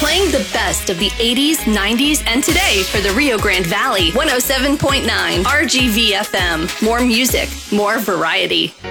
Playing the best of the 80s, 90s, and today for the Rio Grande Valley. 107.9 RGV FM. More music, more variety.